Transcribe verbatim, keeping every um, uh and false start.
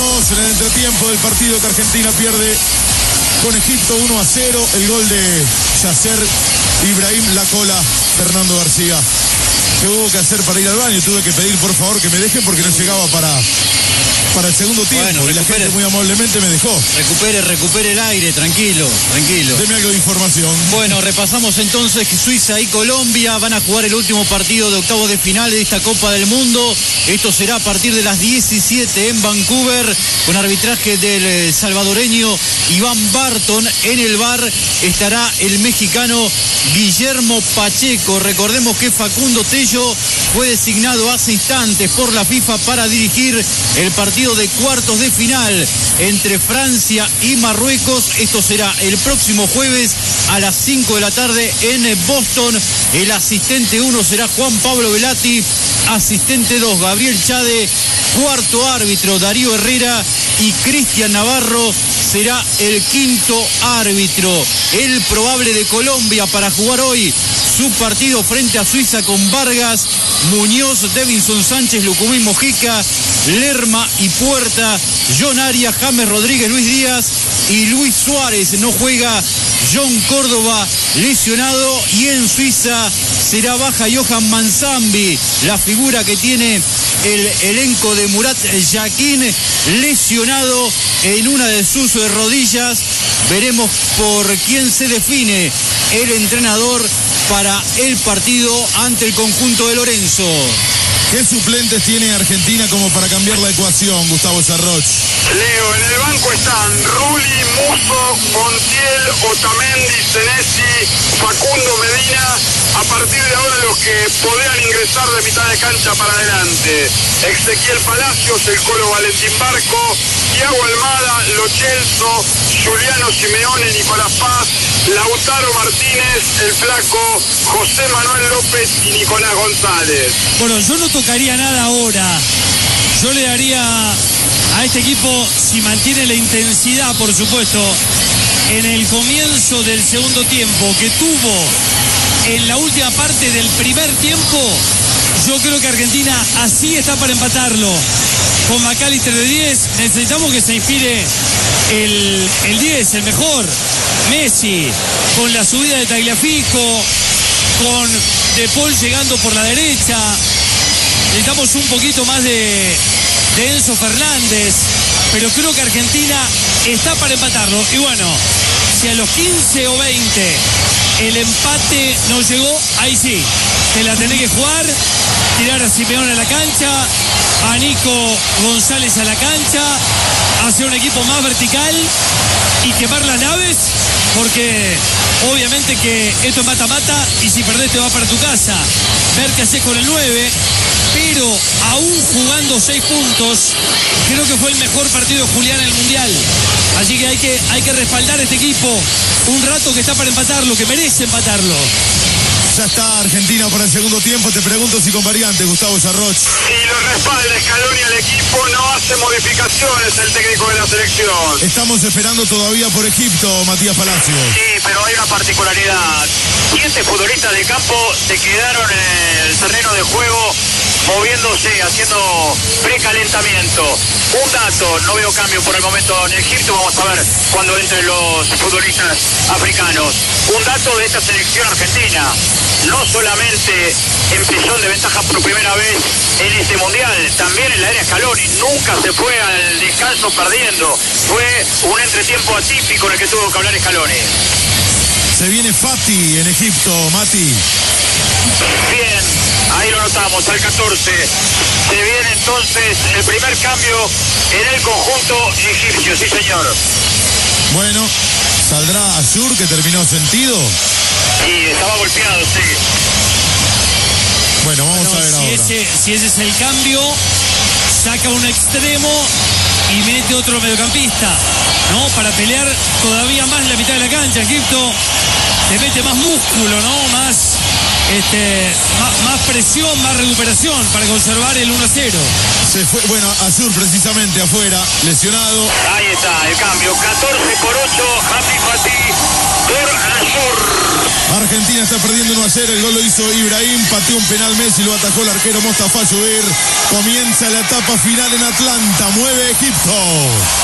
Seguimos en el entretiempo del partido que Argentina pierde con Egipto uno a cero. El gol de Yasser Ibrahim Lacola, Fernando García. ¿Qué hubo que hacer para ir al baño? Tuve que pedir por favor que me dejen porque no llegaba para, para el segundo tiempo. Bueno, y la gente muy amablemente me dejó. Recupere, recupere el aire, tranquilo, tranquilo. Deme algo de información. Bueno, repasamos entonces que Suiza y Colombia van a jugar el último partido de octavos de final de esta Copa del Mundo. Esto será a partir de las diecisiete en Vancouver, con arbitraje del salvadoreño Iván Barton. En el V A R estará el mexicano Guillermo Pacheco. Recordemos que Facundo Tello fue designado hace instantes por la FIFA para dirigir el partido de cuartos de final entre Francia y Marruecos. Esto será el próximo jueves a las cinco de la tarde en Boston. El asistente uno será Juan Pablo Velati, asistente dos Gabriel Chade, cuarto árbitro Darío Herrera y Cristian Navarro será el quinto árbitro. El probable de Colombia para jugar hoy su partido frente a Suiza con Vargas, Muñoz, Devinson Sánchez, Lucumín Mojica, Lerma y Puerta, John Arias, James Rodríguez, Luis Díaz y Luis Suárez. No juega John Córdoba, lesionado, y en Suiza será baja Johan Manzambi, la figura que tiene el elenco de Murat Yakin, lesionado en una de sus rodillas. Veremos por quién se define el entrenador para el partido ante el conjunto de Lorenzo. ¿Qué suplentes tiene Argentina como para cambiar la ecuación, Gustavo Sarroch? Leo, en el banco están Rulli, Musso, Montiel, Otamendi, Senesi, Facundo Medina. A partir de ahora los que podrían ingresar de mitad de cancha para adelante: Ezequiel Palacios, el Colo Valentín Barco, Thiago Almada, Lo Celso, Juliano Simeone, Nicolás Paz, Lautaro Martínez, el Flaco, José Manuel López y Nicolás González. Bueno, yo no tocaría nada ahora. Yo le daría a este equipo, si mantiene la intensidad, por supuesto, en el comienzo del segundo tiempo que tuvo en la última parte del primer tiempo, yo creo que Argentina así está para empatarlo. Con McAllister de diez, necesitamos que se inspire el, el diez, el mejor, Messi, con la subida de Tagliafico, con De Paul llegando por la derecha. Necesitamos un poquito más de, de Enzo Fernández, pero creo que Argentina está para empatarlo. Y bueno, si a los quince o veinte el empate no llegó, ahí sí, te la tenés que jugar, tirar a Simeone a la cancha, a Nico González a la cancha, hacer un equipo más vertical y quemar las naves, porque obviamente que esto es mata-mata y si perdés te vas para tu casa. Ver qué haces con el nueve, pero aún jugando seis puntos, creo que fue el mejor partido de Julián en el Mundial. Así que hay que, hay que respaldar a este equipo un rato que está para empatarlo, que merece empatarlo. Ya está Argentina para el segundo tiempo. Te pregunto si con variante, Gustavo Sarroch. Si lo respalda Scaloni al equipo, no hace modificaciones el técnico de la selección. Estamos esperando todavía por Egipto, Matías Palacios. Sí, pero hay una particularidad. Siete futbolistas de campo se quedaron en el terreno de juego moviéndose, haciendo precalentamiento. Un dato, no veo cambio por el momento en Egipto, vamos a ver cuando entren los futbolistas africanos. Un dato de esta selección argentina: no solamente empezó en desventaja por primera vez en este mundial, también en la era Scaloni nunca se fue al descanso perdiendo. Fue un entretiempo atípico en el que tuvo que hablar Scaloni. Se viene Fati en Egipto, Mati. Bien, ahí lo notamos, al catorce. Se viene entonces el primer cambio en el conjunto egipcio, sí señor. Bueno, ¿saldrá Azur, que terminó sentido? Sí, estaba golpeado, sí. Bueno, vamos Bueno, a ver si ahora. ese, si ese es el cambio, saca un extremo y mete otro mediocampista, ¿no? Para pelear todavía más la mitad de la cancha. Egipto te mete más músculo, ¿no? Más este, más, más presión, más recuperación para conservar el uno a cero. Se fue, bueno, Azur precisamente afuera, lesionado. Ahí está el cambio, catorce por ocho, Happy Fatih por Azur. Argentina está perdiendo uno a cero, el gol lo hizo Ibrahim, pateó un penal Messi, lo atajó el arquero Mostafa Zubir. Comienza la etapa final en Atlanta, mueve Egipto.